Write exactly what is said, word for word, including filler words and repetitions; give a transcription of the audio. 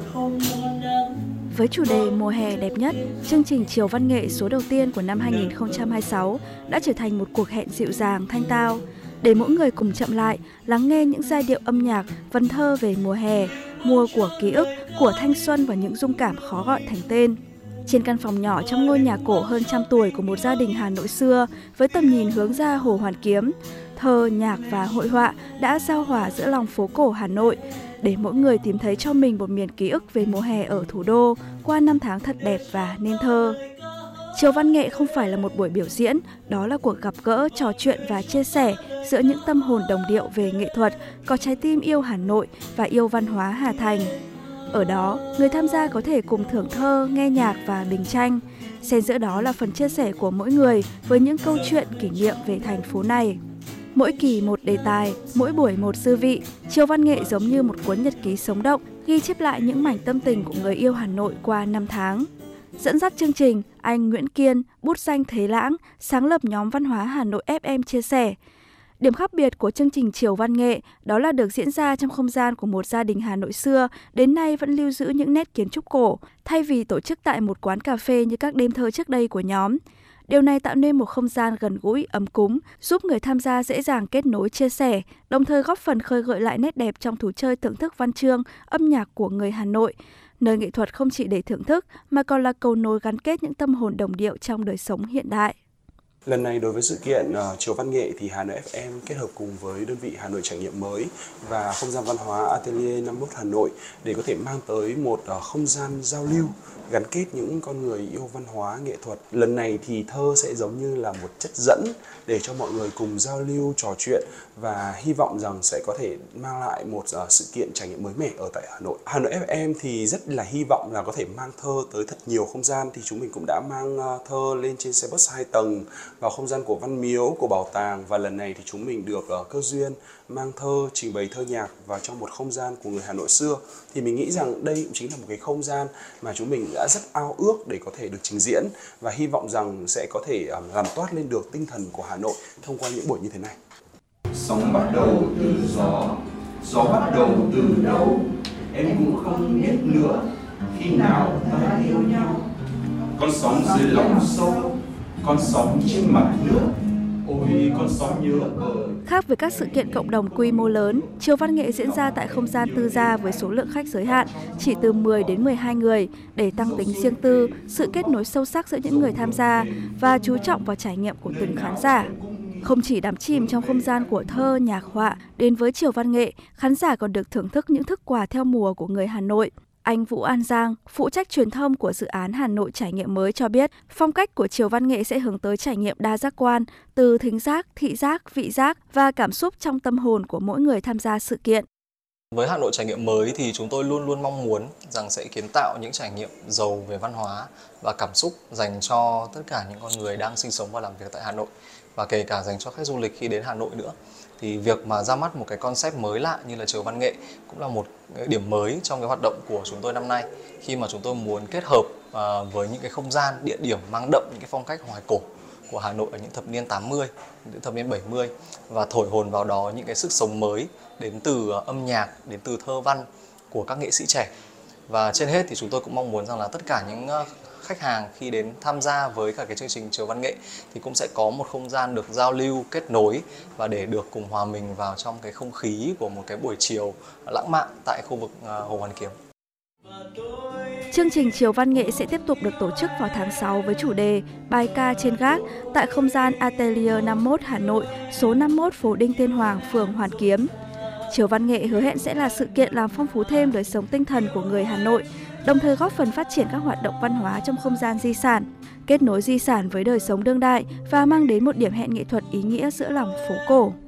Với chủ đề Mùa hè đẹp nhất, chương trình Chiều Văn nghệ số đầu tiên của năm hai nghìn không trăm hai mươi sáu đã trở thành một cuộc hẹn dịu dàng, thanh tao, để mỗi người cùng chậm lại, lắng nghe những giai điệu âm nhạc, vần thơ về mùa hè, mùa của ký ức, của thanh xuân và những dung cảm khó gọi thành tên. Trên căn phòng nhỏ trong ngôi nhà cổ hơn trăm tuổi của một gia đình Hà Nội xưa, với tầm nhìn hướng ra Hồ Hoàn Kiếm, thơ, nhạc và hội họa đã giao hòa giữa lòng phố cổ Hà Nội, để mỗi người tìm thấy cho mình một miền ký ức về mùa hè ở thủ đô qua năm tháng thật đẹp và nên thơ. Chiều văn nghệ không phải là một buổi biểu diễn, đó là cuộc gặp gỡ, trò chuyện và chia sẻ giữa những tâm hồn đồng điệu về nghệ thuật, có trái tim yêu Hà Nội và yêu văn hóa Hà Thành. Ở đó, người tham gia có thể cùng thưởng thơ, nghe nhạc và bình tranh. Xen giữa đó là phần chia sẻ của mỗi người với những câu chuyện kỷ niệm về thành phố này. Mỗi kỳ một đề tài, mỗi buổi một dư vị, Chiều văn nghệ giống như một cuốn nhật ký sống động, ghi chép lại những mảnh tâm tình của người yêu Hà Nội qua năm tháng. Dẫn dắt chương trình, anh Nguyễn Kiên, bút danh Thế Lãng, sáng lập nhóm văn hóa Hà Nội ép em chia sẻ. Điểm khác biệt của chương trình Chiều văn nghệ đó là được diễn ra trong không gian của một gia đình Hà Nội xưa, đến nay vẫn lưu giữ những nét kiến trúc cổ, thay vì tổ chức tại một quán cà phê như các đêm thơ trước đây của nhóm. Điều này tạo nên một không gian gần gũi, ấm cúng, giúp người tham gia dễ dàng kết nối, chia sẻ, đồng thời góp phần khơi gợi lại nét đẹp trong thú chơi thưởng thức văn chương, âm nhạc của người Hà Nội, nơi nghệ thuật không chỉ để thưởng thức mà còn là cầu nối gắn kết những tâm hồn đồng điệu trong đời sống hiện đại. Lần này đối với sự kiện uh, Chiều văn nghệ thì Hà Nội ép em kết hợp cùng với đơn vị Hà Nội trải nghiệm mới và không gian văn hóa Atelier năm mốt Hà Nội để có thể mang tới một uh, không gian giao lưu, gắn kết những con người yêu văn hóa nghệ thuật. Lần này thì thơ sẽ giống như là một chất dẫn để cho mọi người cùng giao lưu, trò chuyện và hy vọng rằng sẽ có thể mang lại một uh, sự kiện trải nghiệm mới mẻ ở tại Hà Nội. Hà Nội ép em thì rất là hy vọng là có thể mang thơ tới thật nhiều không gian, thì chúng mình cũng đã mang uh, thơ lên trên xe bus hai tầng vào không gian của Văn Miếu, của Bảo tàng, và lần này thì chúng mình được uh, cơ duyên mang thơ, trình bày thơ nhạc vào trong một không gian của người Hà Nội xưa. Thì mình nghĩ rằng đây cũng chính là một cái không gian mà chúng mình đã rất ao ước để có thể được trình diễn, và hy vọng rằng sẽ có thể um, làm toát lên được tinh thần của Hà Nội thông qua những buổi như thế này. Sóng bắt đầu từ gió, gió bắt đầu từ đâu, em cũng không biết nữa, khi nào ta yêu nhau. Con sóng dưới lòng sâu, con sóng trên mặt nước, ôi con sóng nhớ bờ. Khác với các sự kiện cộng đồng quy mô lớn, Chiều văn nghệ diễn ra tại không gian tư gia với số lượng khách giới hạn, chỉ từ mười đến mười hai người để tăng tính riêng tư, sự kết nối sâu sắc giữa những người tham gia và chú trọng vào trải nghiệm của từng khán giả. Không chỉ đắm chìm trong không gian của thơ, nhạc, họa, đến với Chiều văn nghệ, khán giả còn được thưởng thức những thức quà theo mùa của người Hà Nội. Anh Vũ An Giang, phụ trách truyền thông của dự án Hà Nội trải nghiệm mới cho biết, phong cách của Chiều văn nghệ sẽ hướng tới trải nghiệm đa giác quan, từ thính giác, thị giác, vị giác và cảm xúc trong tâm hồn của mỗi người tham gia sự kiện. Với Hà Nội trải nghiệm mới thì chúng tôi luôn luôn mong muốn rằng sẽ kiến tạo những trải nghiệm giàu về văn hóa và cảm xúc dành cho tất cả những con người đang sinh sống và làm việc tại Hà Nội, và kể cả dành cho khách du lịch khi đến Hà Nội nữa. Thì việc mà ra mắt một cái concept mới lạ như là Chiều văn nghệ cũng là một điểm mới trong cái hoạt động của chúng tôi năm nay, khi mà chúng tôi muốn kết hợp với những cái không gian, địa điểm mang đậm những cái phong cách hoài cổ của Hà Nội ở những thập niên tám mươi, những thập niên bảy mươi, và thổi hồn vào đó những cái sức sống mới đến từ âm nhạc, đến từ thơ văn của các nghệ sĩ trẻ. Và trên hết thì chúng tôi cũng mong muốn rằng là tất cả những khách hàng khi đến tham gia với cả cái chương trình Chiều văn nghệ thì cũng sẽ có một không gian được giao lưu, kết nối và để được cùng hòa mình vào trong cái không khí của một cái buổi chiều lãng mạn tại khu vực Hồ Hoàn Kiếm. Chương trình Chiều văn nghệ sẽ tiếp tục được tổ chức vào tháng sáu với chủ đề Bài ca trên gác tại không gian Atelier năm mốt Hà Nội, số năm mốt phố Đinh Tiên Hoàng, phường Hoàn Kiếm. Chiều văn nghệ hứa hẹn sẽ là sự kiện làm phong phú thêm đời sống tinh thần của người Hà Nội, đồng thời góp phần phát triển các hoạt động văn hóa trong không gian di sản, kết nối di sản với đời sống đương đại và mang đến một điểm hẹn nghệ thuật ý nghĩa giữa lòng phố cổ.